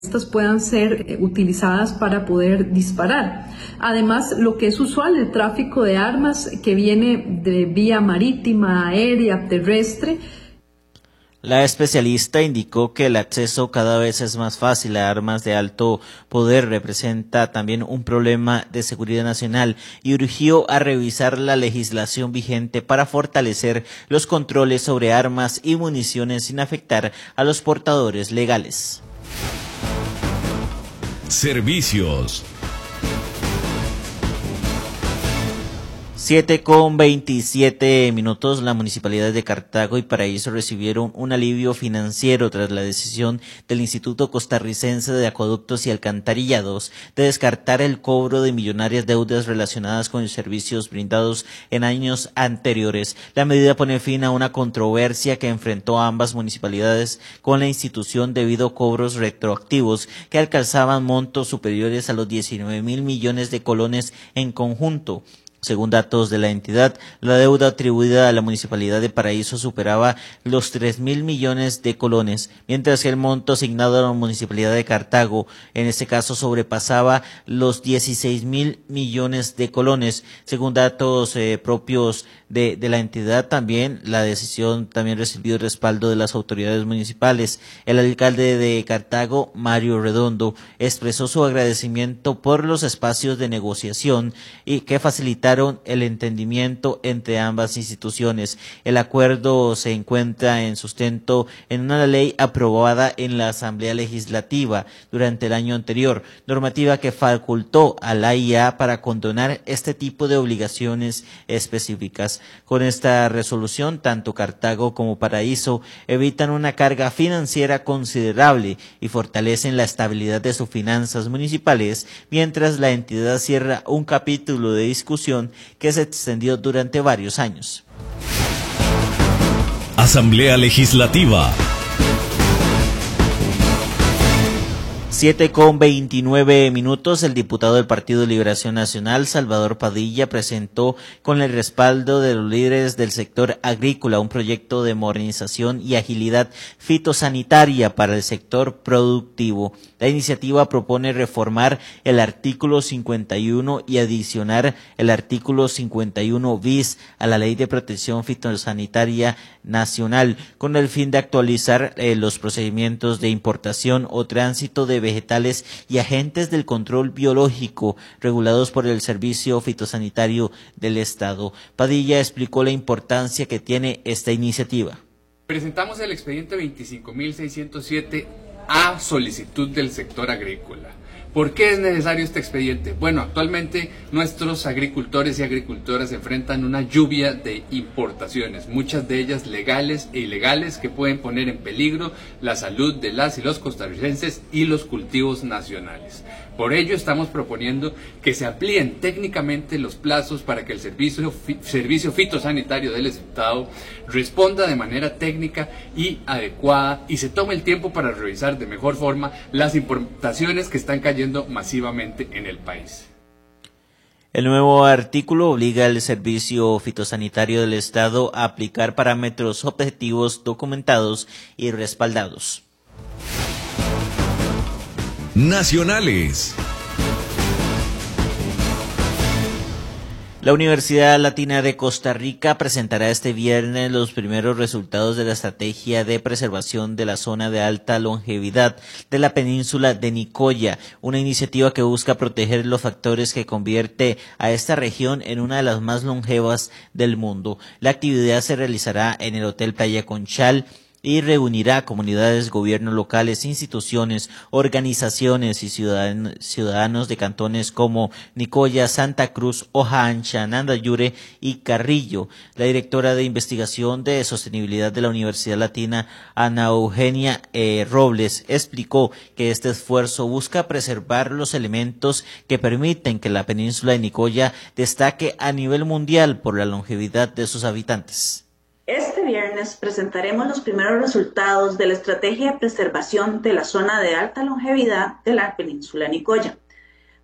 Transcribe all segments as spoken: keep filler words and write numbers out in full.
estas puedan ser eh, utilizadas para poder disparar. Además, lo que es usual, el tráfico de armas que viene de vía marítima, aérea, terrestre. La especialista indicó que el acceso cada vez es más fácil a armas de alto poder representa también un problema de seguridad nacional y urgió a revisar la legislación vigente para fortalecer los controles sobre armas y municiones sin afectar a los portadores legales. Servicios. siete con veintisiete minutos, la Municipalidad de Cartago y Paraíso recibieron un alivio financiero tras la decisión del Instituto Costarricense de Acueductos y Alcantarillados de descartar el cobro de millonarias deudas relacionadas con los servicios brindados en años anteriores. La medida pone fin a una controversia que enfrentó a ambas municipalidades con la institución debido a cobros retroactivos que alcanzaban montos superiores a los diecinueve mil millones de colones en conjunto. Según datos de la entidad, la deuda atribuida a la Municipalidad de Paraíso superaba los tres mil millones de colones, mientras que el monto asignado a la Municipalidad de Cartago, en este caso, sobrepasaba los dieciséis mil millones de colones. Según datos eh, propios de, de la entidad, también la decisión también recibió el respaldo de las autoridades municipales. El alcalde de Cartago, Mario Redondo, expresó su agradecimiento por los espacios de negociación y que facilitaron el entendimiento entre ambas instituciones. El acuerdo se encuentra en sustento en una ley aprobada en la Asamblea Legislativa durante el año anterior, normativa que facultó a la I A para condonar este tipo de obligaciones específicas. Con esta resolución, tanto Cartago como Paraíso evitan una carga financiera considerable y fortalecen la estabilidad de sus finanzas municipales, mientras la entidad cierra un capítulo de discusión que se extendió durante varios años. Asamblea Legislativa. siete con veintinueve minutos, el diputado del Partido de Liberación Nacional, Salvador Padilla, presentó con el respaldo de los líderes del sector agrícola un proyecto de modernización y agilidad fitosanitaria para el sector productivo. La iniciativa propone reformar el artículo cincuenta y uno y adicionar el artículo cincuenta y uno bis a la Ley de Protección Fitosanitaria Nacional, con el fin de actualizar eh, los procedimientos de importación o tránsito de vegetales y agentes del control biológico regulados por el Servicio Fitosanitario del Estado. Padilla explicó la importancia que tiene esta iniciativa. Presentamos el expediente veinticinco mil seiscientos siete a solicitud del sector agrícola. ¿Por qué es necesario este expediente? Bueno, actualmente nuestros agricultores y agricultoras enfrentan una lluvia de importaciones, muchas de ellas legales e ilegales, que pueden poner en peligro la salud de las y los costarricenses y los cultivos nacionales. Por ello estamos proponiendo que se amplíen técnicamente los plazos para que el servicio, servicio fitosanitario del Estado responda de manera técnica y adecuada y se tome el tiempo para revisar de mejor forma las importaciones que están cayendo masivamente en el país. El nuevo artículo obliga al Servicio Fitosanitario del Estado a aplicar parámetros objetivos documentados y respaldados. Nacionales. La Universidad Latina de Costa Rica presentará este viernes los primeros resultados de la estrategia de preservación de la zona de alta longevidad de la península de Nicoya, una iniciativa que busca proteger los factores que convierte a esta región en una de las más longevas del mundo. La actividad se realizará en el Hotel Playa Conchal y reunirá comunidades, gobiernos locales, instituciones, organizaciones y ciudadanos, ciudadanos de cantones como Nicoya, Santa Cruz, Hoja Ancha, Nandayure y Carrillo. La directora de investigación de sostenibilidad de la Universidad Latina, Ana Eugenia eh, Robles, explicó que este esfuerzo busca preservar los elementos que permiten que la península de Nicoya destaque a nivel mundial por la longevidad de sus habitantes. Este viernes presentaremos los primeros resultados de la estrategia de preservación de la zona de alta longevidad de la península de Nicoya.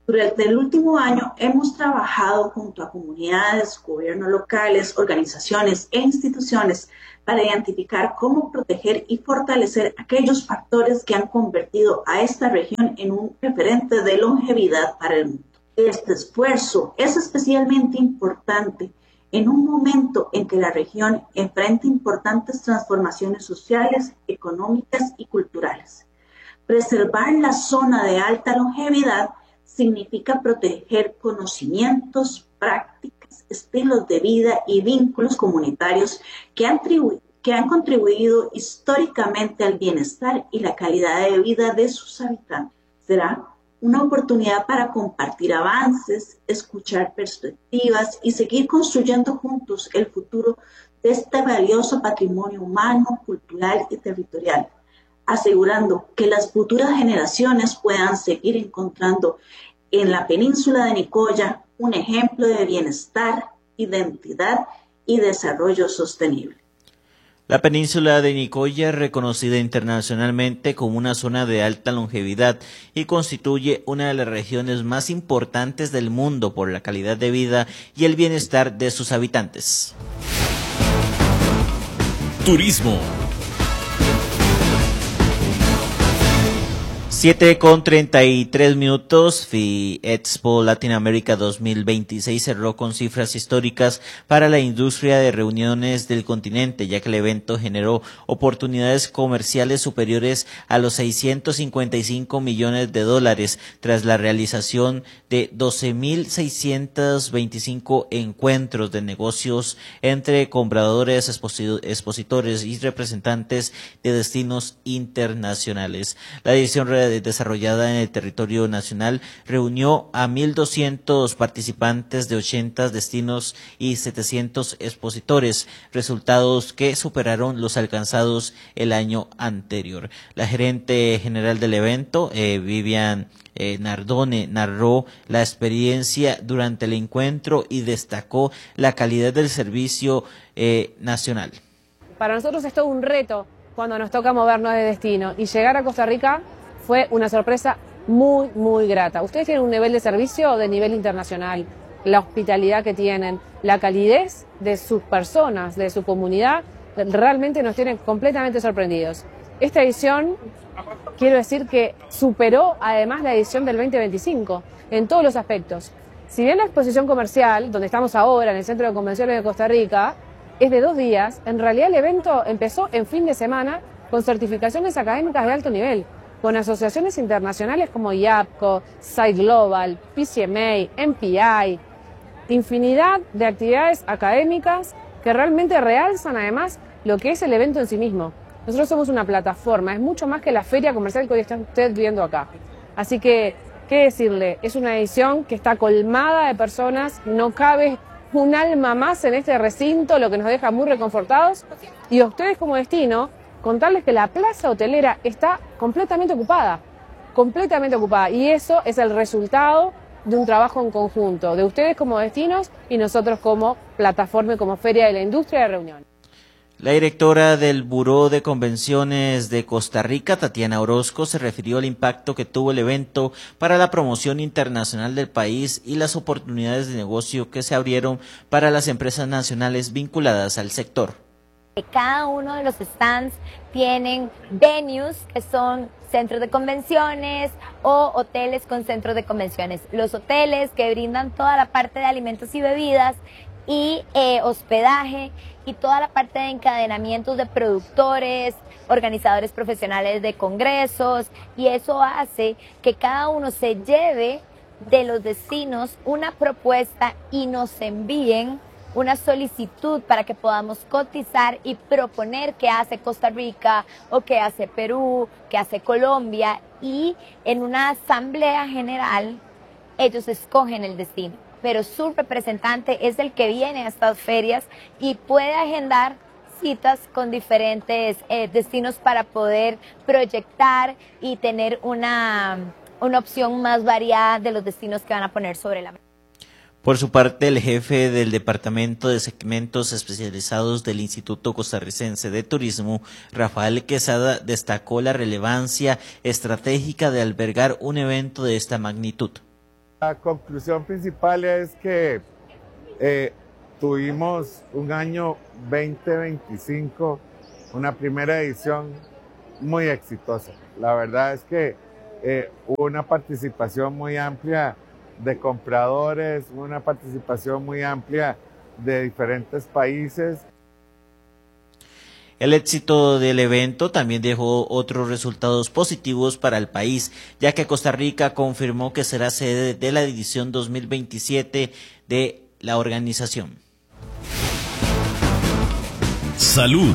Durante el último año hemos trabajado junto a comunidades, gobiernos locales, organizaciones e instituciones para identificar cómo proteger y fortalecer aquellos factores que han convertido a esta región en un referente de longevidad para el mundo. Este esfuerzo es especialmente importante en un momento en que la región enfrenta importantes transformaciones sociales, económicas y culturales. Preservar la zona de alta longevidad significa proteger conocimientos, prácticas, estilos de vida y vínculos comunitarios que han, que han contribuido históricamente al bienestar y la calidad de vida de sus habitantes. Será una oportunidad para compartir avances, escuchar perspectivas y seguir construyendo juntos el futuro de este valioso patrimonio humano, cultural y territorial, asegurando que las futuras generaciones puedan seguir encontrando en la península de Nicoya un ejemplo de bienestar, identidad y desarrollo sostenible. La península de Nicoya es reconocida internacionalmente como una zona de alta longevidad y constituye una de las regiones más importantes del mundo por la calidad de vida y el bienestar de sus habitantes. Turismo. siete con treinta y tres minutos, FIExpo Latinoamérica dos mil veintiséis cerró con cifras históricas para la industria de reuniones del continente, ya que el evento generó oportunidades comerciales superiores a los seiscientos cincuenta y cinco millones de dólares, tras la realización de doce mil seiscientos veinticinco encuentros de negocios entre compradores, expositores y representantes de destinos internacionales. La edición desarrollada en el territorio nacional reunió a mil doscientos participantes de ochenta destinos y setecientos expositores, resultados que superaron los alcanzados el año anterior. La gerente general del evento, eh, Vivian eh, Nardone, narró la experiencia durante el encuentro y destacó la calidad del servicio eh, nacional. Para nosotros es todo un reto cuando nos toca movernos de destino y llegar a Costa Rica fue una sorpresa muy, muy grata. Ustedes tienen un nivel de servicio de nivel internacional, la hospitalidad que tienen, la calidez de sus personas, de su comunidad, realmente nos tienen completamente sorprendidos. Esta edición, quiero decir que superó además la edición del veinte veinticinco en todos los aspectos. Si bien la exposición comercial, donde estamos ahora, en el Centro de Convenciones de Costa Rica, es de dos días, en realidad el evento empezó en fin de semana con certificaciones académicas de alto nivel, con asociaciones internacionales como IAPCO, Site Global, P C M A, M P I, infinidad de actividades académicas que realmente realzan además lo que es el evento en sí mismo. Nosotros somos una plataforma, es mucho más que la feria comercial que hoy está usted viendo acá. Así que, ¿qué decirle? Es una edición que está colmada de personas, no cabe un alma más en este recinto, lo que nos deja muy reconfortados. Y a ustedes como destino, contarles que la plaza hotelera está completamente ocupada, completamente ocupada. Y eso es el resultado de un trabajo en conjunto, de ustedes como destinos y nosotros como plataforma y como Feria de la Industria de Reunión. La directora del Buró de Convenciones de Costa Rica, Tatiana Orozco, se refirió al impacto que tuvo el evento para la promoción internacional del país y las oportunidades de negocio que se abrieron para las empresas nacionales vinculadas al sector. Cada uno de los stands tienen venues que son centros de convenciones o hoteles con centros de convenciones. Los hoteles que brindan toda la parte de alimentos y bebidas y eh, hospedaje y toda la parte de encadenamientos de productores, organizadores profesionales de congresos, y eso hace que cada uno se lleve de los destinos una propuesta y nos envíen una solicitud para que podamos cotizar y proponer qué hace Costa Rica o qué hace Perú, qué hace Colombia, y en una asamblea general ellos escogen el destino, pero su representante es el que viene a estas ferias y puede agendar citas con diferentes eh, destinos para poder proyectar y tener una, una opción más variada de los destinos que van a poner sobre la mesa. Por su parte, el jefe del Departamento de Segmentos Especializados del Instituto Costarricense de Turismo, Rafael Quesada, destacó la relevancia estratégica de albergar un evento de esta magnitud. La conclusión principal es que eh, tuvimos un año veinte veinticinco, una primera edición muy exitosa. La verdad es que eh, hubo una participación muy amplia de compradores, una participación muy amplia de diferentes países. El éxito del evento también dejó otros resultados positivos para el país, ya que Costa Rica confirmó que será sede de la edición dos mil veintisiete de la organización. Salud.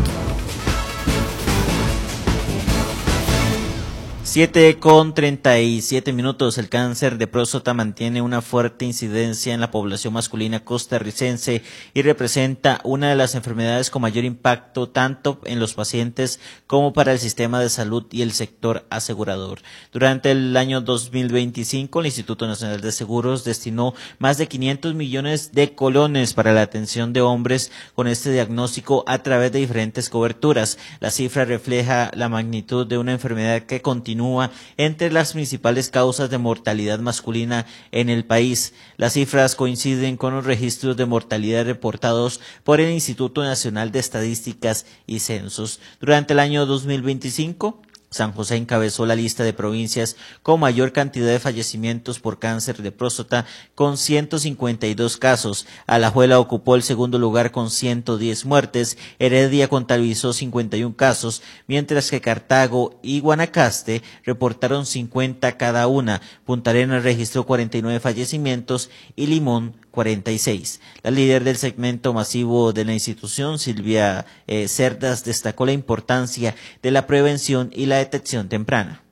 siete con treinta y siete minutos. El cáncer de próstata mantiene una fuerte incidencia en la población masculina costarricense y representa una de las enfermedades con mayor impacto tanto en los pacientes como para el sistema de salud y el sector asegurador. Durante el año dos mil veinticinco, el Instituto Nacional de Seguros destinó más de quinientos millones de colones para la atención de hombres con este diagnóstico a través de diferentes coberturas. La cifra refleja la magnitud de una enfermedad que continúa entre las principales causas de mortalidad masculina en el país. Las cifras coinciden con los registros de mortalidad reportados por el Instituto Nacional de Estadísticas y Censos. Durante el año dos mil veinticinco, San José encabezó la lista de provincias con mayor cantidad de fallecimientos por cáncer de próstata con ciento cincuenta y dos casos. Alajuela ocupó el segundo lugar con ciento diez muertes. Heredia contabilizó cincuenta y uno casos, mientras que Cartago y Guanacaste reportaron cincuenta cada una. Punta Arenas registró cuarenta y nueve fallecimientos y Limón cuarenta y seis. La líder del segmento masivo de la institución, Silvia eh, Cerdas, destacó la importancia de la prevención y la detección temprana.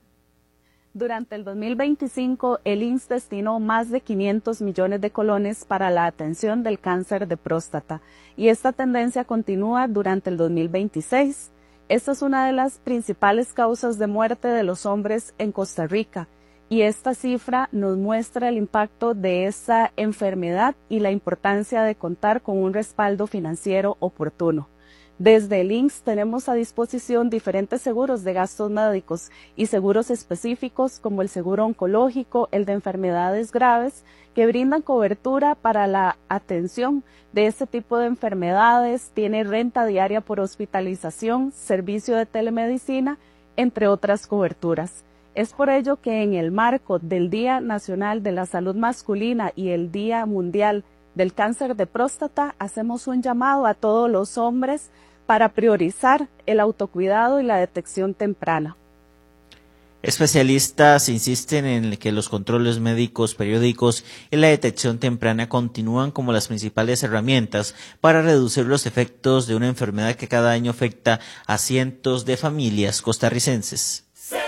Durante el dos mil veinticinco, el I M S S destinó más de quinientos millones de colones para la atención del cáncer de próstata y esta tendencia continúa durante el dos mil veintiséis. Esta es una de las principales causas de muerte de los hombres en Costa Rica. Y esta cifra nos muestra el impacto de esta enfermedad y la importancia de contar con un respaldo financiero oportuno. Desde el I M S S tenemos a disposición diferentes seguros de gastos médicos y seguros específicos como el seguro oncológico, el de enfermedades graves, que brindan cobertura para la atención de este tipo de enfermedades, tiene renta diaria por hospitalización, servicio de telemedicina, entre otras coberturas. Es por ello que en el marco del Día Nacional de la Salud Masculina y el Día Mundial del Cáncer de Próstata, hacemos un llamado a todos los hombres para priorizar el autocuidado y la detección temprana. Especialistas insisten en que los controles médicos periódicos y la detección temprana continúan como las principales herramientas para reducir los efectos de una enfermedad que cada año afecta a cientos de familias costarricenses.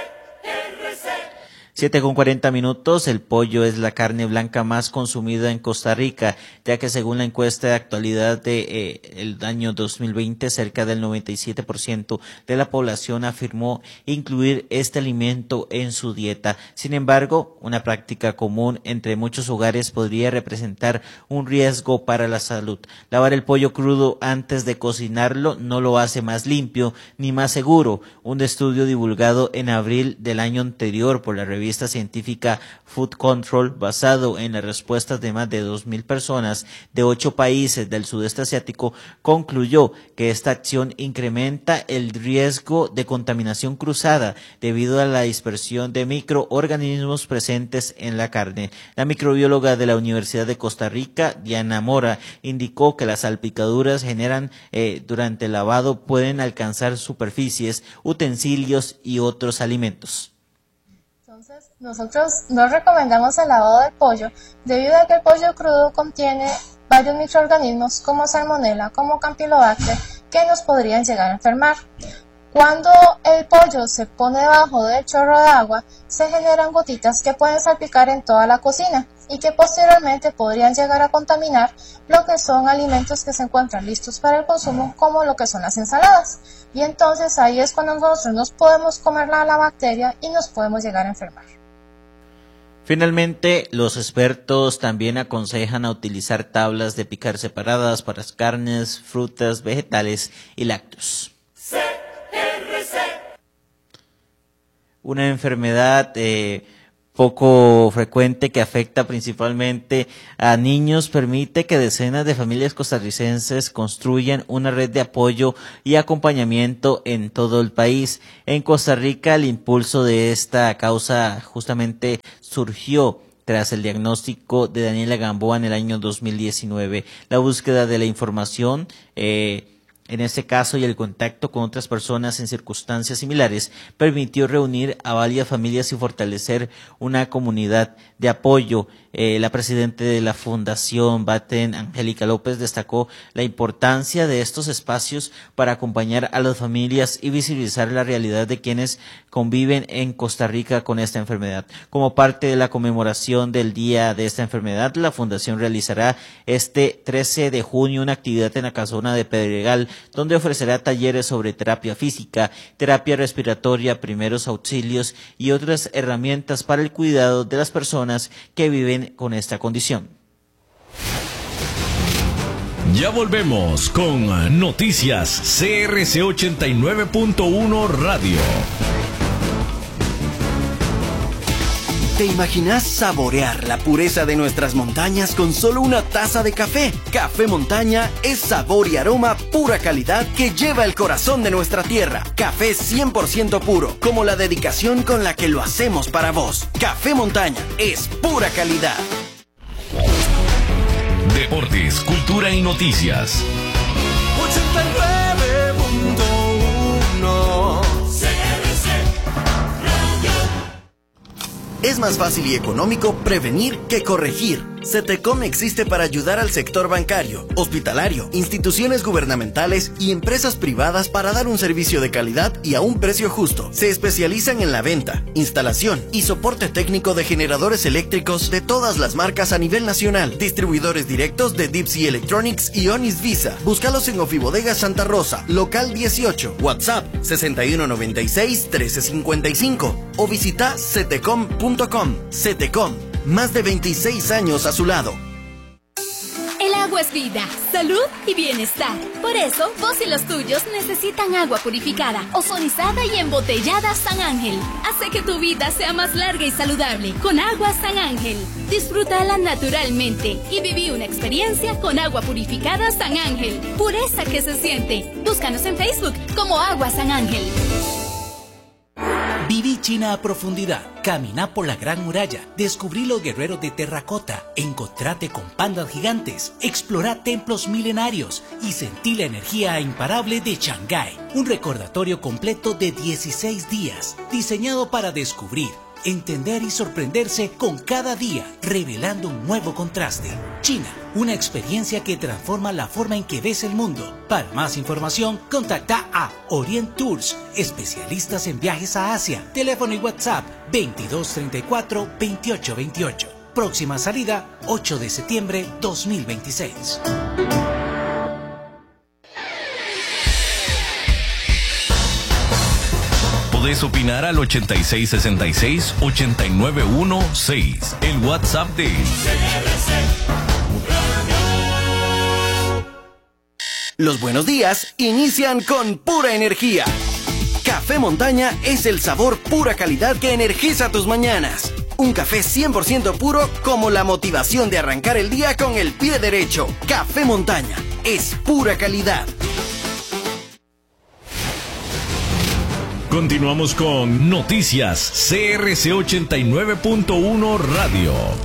siete con cuarenta minutos. El pollo es la carne blanca más consumida en Costa Rica, ya que según la encuesta de actualidad de eh, el año dos mil veinte, cerca del noventa y siete por ciento de la población afirmó incluir este alimento en su dieta. Sin embargo, una práctica común entre muchos hogares podría representar un riesgo para la salud. Lavar el pollo crudo antes de cocinarlo no lo hace más limpio ni más seguro. Un estudio divulgado en abril del año anterior por la revista científica Food Control, basado en las respuestas de más de dos mil personas de ocho países del sudeste asiático, concluyó que esta acción incrementa el riesgo de contaminación cruzada debido a la dispersión de microorganismos presentes en la carne. La microbióloga de la Universidad de Costa Rica, Diana Mora, indicó que las salpicaduras generan eh, durante el lavado pueden alcanzar superficies, utensilios y otros alimentos. Entonces, nosotros no recomendamos el lavado del pollo debido a que el pollo crudo contiene varios microorganismos como salmonela, como campylobacter, que nos podrían llegar a enfermar. Cuando el pollo se pone debajo del chorro de agua, se generan gotitas que pueden salpicar en toda la cocina y que posteriormente podrían llegar a contaminar lo que son alimentos que se encuentran listos para el consumo, como lo que son las ensaladas. Y entonces ahí es cuando nosotros nos podemos comer la, la bacteria y nos podemos llegar a enfermar. Finalmente, los expertos también aconsejan a utilizar tablas de picar separadas para las carnes, frutas, vegetales y lácteos. Una enfermedad eh, poco frecuente que afecta principalmente a niños, permite que decenas de familias costarricenses construyan una red de apoyo y acompañamiento en todo el país. En Costa Rica, el impulso de esta causa justamente surgió tras el diagnóstico de Daniela Gamboa en el año dos mil diecinueve. La búsqueda de la información, eh, en este caso, y el contacto con otras personas en circunstancias similares permitió reunir a varias familias y fortalecer una comunidad de apoyo. Eh, la presidenta de la Fundación Baten, Angélica López, destacó la importancia de estos espacios para acompañar a las familias y visibilizar la realidad de quienes conviven en Costa Rica con esta enfermedad. Como parte de la conmemoración del día de esta enfermedad, la Fundación realizará este trece de junio una actividad en la casona de Pedregal, donde ofrecerá talleres sobre terapia física, terapia respiratoria, primeros auxilios y otras herramientas para el cuidado de las personas que viven con esta condición. Ya volvemos con Noticias C R C ochenta y nueve punto uno Radio. ¿Te imaginas saborear la pureza de nuestras montañas con solo una taza de café? Café Montaña es sabor y aroma pura calidad que lleva el corazón de nuestra tierra. Café cien por ciento puro, como la dedicación con la que lo hacemos para vos. Café Montaña es pura calidad. Deportes, cultura y noticias. ochenta y nueve punto uno Es más fácil y económico prevenir que corregir. CETECOM existe para ayudar al sector bancario, hospitalario, instituciones gubernamentales y empresas privadas para dar un servicio de calidad y a un precio justo. Se especializan en la venta, instalación y soporte técnico de generadores eléctricos de todas las marcas a nivel nacional. Distribuidores directos de Deep Sea Electronics y Onis Visa. Búscalos en Ofibodega Santa Rosa, local dieciocho, WhatsApp sesenta y uno noventa y seis trece cincuenta y cinco o visita cetecom punto com. CETECOM, más de veintiséis años a su lado. El agua es vida, salud y bienestar. Por eso, vos y los tuyos necesitan agua purificada, ozonizada y embotellada San Ángel. Hace que tu vida sea más larga y saludable con agua San Ángel. Disfrútala naturalmente y viví una experiencia con agua purificada San Ángel. Pureza que se siente. Búscanos en Facebook como Agua San Ángel. Viví China a profundidad, caminá por la Gran Muralla, descubrí los guerreros de terracota, encontrate con pandas gigantes, explorá templos milenarios y sentí la energía imparable de Shanghái. Un recordatorio completo de dieciséis días, diseñado para descubrir, entender y sorprenderse con cada día, revelando un nuevo contraste. China, una experiencia que transforma la forma en que ves el mundo. Para más información, contacta a Orient Tours, especialistas en viajes a Asia. Teléfono y WhatsApp veintidós treinta y cuatro veintiocho veintiocho. Próxima salida, ocho de septiembre dos mil veintiséis. Podés opinar al ochenta y seis sesenta y seis ochenta y nueve dieciséis, el WhatsApp de Los buenos días inician con pura energía. Café Montaña es el sabor pura calidad que energiza tus mañanas. Un café cien por ciento puro como la motivación de arrancar el día con el pie derecho. Café Montaña es pura calidad. Continuamos con Noticias C R C ochenta y nueve punto uno Radio.